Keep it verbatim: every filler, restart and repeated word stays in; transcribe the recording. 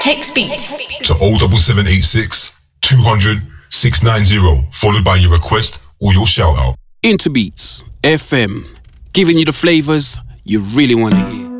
Text beats to oh seven seven eight six, two hundred, six ninety, followed by your request or your shout out. Interbeats F M, giving you the flavors you really want to hear.